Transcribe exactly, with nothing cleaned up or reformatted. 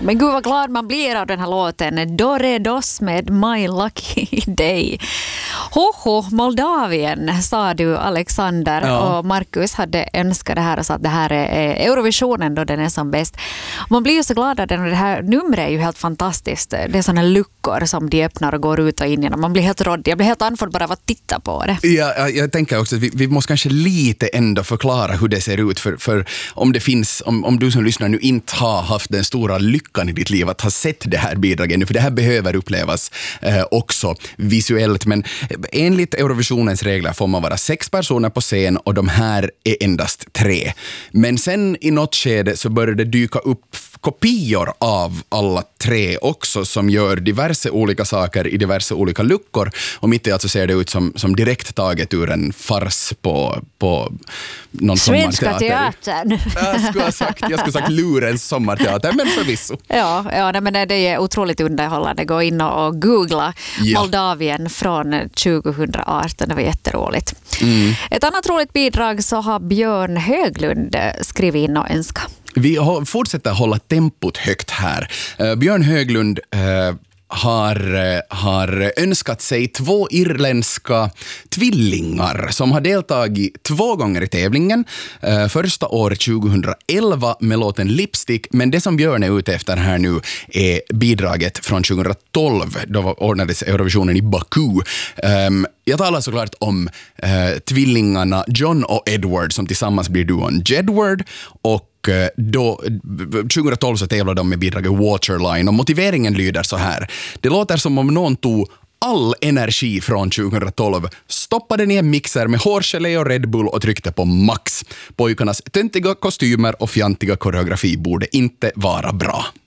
Men gud vad glad man blir av den här låten. Dore Dos med My Lucky Day. Hoho, Moldavien sa du, Alexander. Ja. Och Marcus hade önskat det här och sa att det här är Eurovisionen då den är som bäst. Man blir ju så glad av den och det här numret är ju helt fantastiskt. Det är sådana luckor som de öppnar och går ut och in genom. Man blir helt rådd. Jag blir helt andfådd bara av att titta på det. Ja, jag, jag tänker också att vi, vi måste kanske lite ändå förklara hur det ser ut. För, för om det finns, om, om du som lyssnar nu inte har haft den stora lyckan i ditt liv att ha sett det här bidraget nu, för det här behöver upplevas eh, också visuellt. Men enligt Eurovisionens regler får man vara sex personer på scen och de här är endast tre. Men sen i något skede så börjar det dyka upp kopior av alla tre också som gör diverse olika saker i diverse olika luckor. Och mitt i allt så ser det ut som, som direkt taget ur en fars på, på någon Svenska sommarteater. teatern. Jag skulle ha sagt, jag skulle ha sagt Lurens sommarteater, men förvisso. Ja, ja nej, men det är otroligt underhållande. Gå in och googla ja. Moldavien från tjugo arton. Det var jätteroligt. Mm. Ett annat roligt bidrag så har Björn Höglund skrivit in och önskat. Vi fortsätter hålla tempot högt här. Uh, Björn Höglund uh, har, uh, har önskat sig två irländska tvillingar som har deltagit två gånger i tävlingen. Uh, första år tjugoelva med låten Lipstick, men det som Björn är ute efter här nu är bidraget från tjugotolv. Då ordnades Eurovisionen i Baku. Um, Jag talar såklart om uh, tvillingarna John och Edward som tillsammans blir duon Jedward, och då, tjugotolv så tävlade de med bidraget Waterline och motiveringen lyder så här. Det låter som om någon tog all energi från tjugotolv, stoppade ner mixer med hårgelé och Red Bull och tryckte på max. Pojkarnas töntiga kostymer och fjantiga koreografi borde inte vara bra.